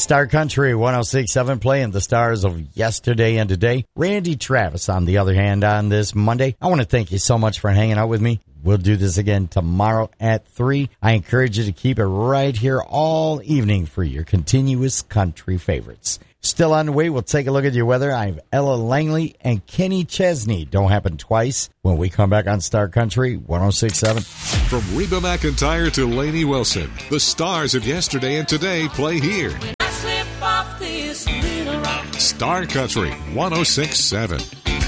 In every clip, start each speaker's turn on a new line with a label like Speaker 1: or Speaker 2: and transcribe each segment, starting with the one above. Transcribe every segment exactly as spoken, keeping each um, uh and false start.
Speaker 1: Star Country one oh six point seven playing the stars of yesterday and today. Randy Travis, on the other hand, on this Monday. I want to thank you so much for hanging out with me. We'll do this again tomorrow at three. I encourage you to keep it right here all evening for your continuous country favorites. Still on the way, we'll take a look at your weather. I have Ella Langley and Kenny Chesney. Don't happen twice when we come back on Star Country one oh six point seven.
Speaker 2: From Reba McEntire to Lainey Wilson, the stars of yesterday and today play here. Star Country one oh six point seven.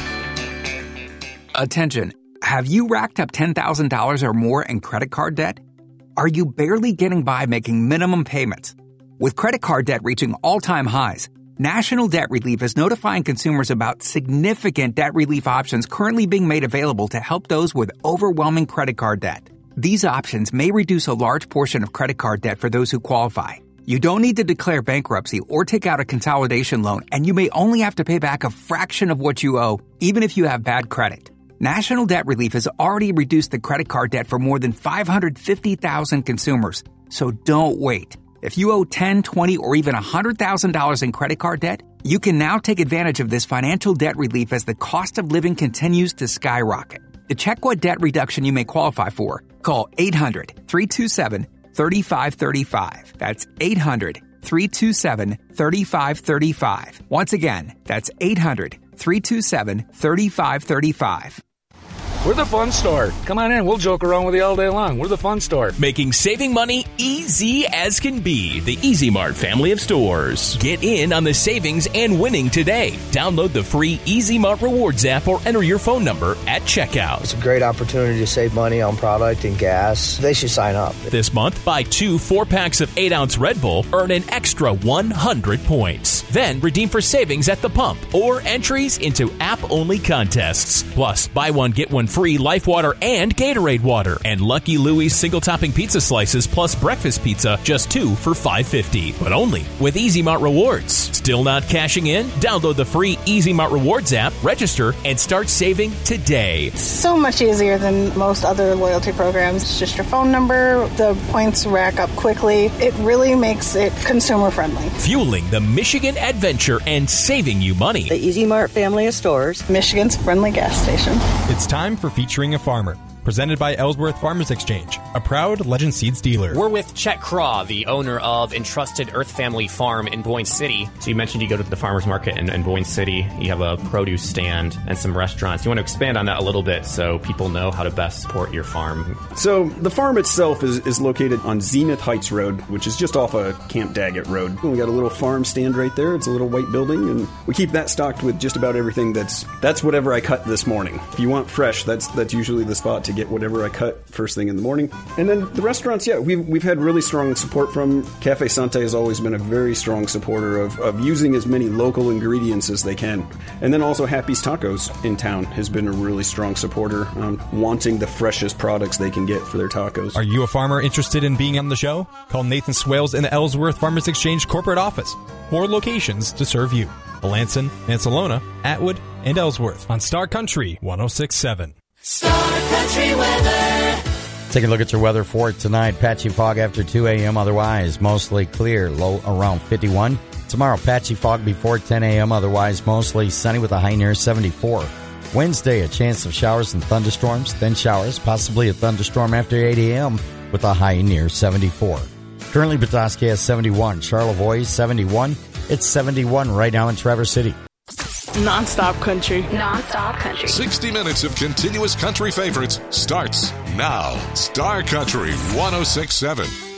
Speaker 3: Attention. Have you racked up ten thousand dollars or more in credit card debt? Are you barely getting by making minimum payments? With credit card debt reaching all-time highs, National Debt Relief is notifying consumers about significant debt relief options currently being made available to help those with overwhelming credit card debt. These options may reduce a large portion of credit card debt for those who qualify. You don't need to declare bankruptcy or take out a consolidation loan, and you may only have to pay back a fraction of what you owe, even if you have bad credit. National Debt Relief has already reduced the credit card debt for more than five hundred fifty thousand consumers, so don't wait. If you owe ten thousand dollars, twenty thousand dollars, or even one hundred thousand dollars in credit card debt, you can now take advantage of this financial debt relief as the cost of living continues to skyrocket. To check what debt reduction you may qualify for, call eight hundred, three two seven, three five three five. That's eight hundred, three two seven, three five three five. Once again, that's eight hundred, three two seven, three five three five.
Speaker 4: We're the fun store. Come on in. We'll joke around with you all day long. We're the fun store.
Speaker 5: Making saving money easy as can be. The Easy Mart family of stores. Get in on the savings and winning today. Download the free Easy Mart Rewards app or enter your phone number at checkout.
Speaker 6: It's a great opportunity to save money on product and gas. They should sign up.
Speaker 5: This month, buy two four-packs of eight ounce Red Bull, earn an extra one hundred points. Then redeem for savings at the pump or entries into app-only contests. Plus, buy one, get one free Life Water and Gatorade water, and Lucky Louie's single topping pizza slices plus breakfast pizza, just two for five fifty. But only with Easy Mart Rewards. Still not cashing in? Download the free Easy Mart Rewards app, register, and start saving today.
Speaker 7: So much easier than most other loyalty programs. It's just your phone number. The points rack up quickly. It really makes it consumer friendly.
Speaker 5: Fueling the Michigan adventure and saving you money.
Speaker 8: The Easy Mart family of stores.
Speaker 7: Michigan's friendly gas station.
Speaker 9: It's time for Featuring a Farmer, presented by Ellsworth Farmers Exchange, a proud Legend Seeds dealer.
Speaker 10: We're with Chet Craw, the owner of Entrusted Earth Family Farm in Boyne City. So you mentioned you go to the farmer's market in, in Boyne City. You have a produce stand and some restaurants. You want to expand on that a little bit so people know how to best support your farm.
Speaker 11: So the farm itself is, is located on Zenith Heights Road, which is just off of Camp Daggett Road. We got a little farm stand right there. It's a little white building, and we keep that stocked with just about everything that's that's whatever I cut this morning. If you want fresh, that's that's usually the spot to get whatever I cut first thing in the morning. And then the restaurants, yeah, we've, we've had really strong support from Cafe Sante. Has always been a very strong supporter of, of using as many local ingredients as they can. And then also Happy's Tacos in town has been a really strong supporter, um, wanting the freshest products they can get for their tacos.
Speaker 9: Are you a farmer interested in being on the show? Call Nathan Swales in the Ellsworth Farmers Exchange corporate office. Four locations to serve you: Melanson, Mansalona, Atwood, and Ellsworth on Star Country one oh six point seven.
Speaker 12: Star Country weather.
Speaker 1: Take a look at your weather for tonight. Patchy fog after two a.m. Otherwise, mostly clear. Low around fifty-one. Tomorrow, patchy fog before ten a.m. Otherwise, mostly sunny with a high near seventy-four. Wednesday, a chance of showers and thunderstorms. Then showers, possibly a thunderstorm after eight a.m. with a high near seventy-four. Currently, Petoskey has seventy-one. Charlevoix, seventy-one. It's seventy-one right now in Traverse City.
Speaker 13: Non-stop country.
Speaker 2: Non-stop country. sixty minutes of continuous country favorites starts now. Star Country one oh six point seven.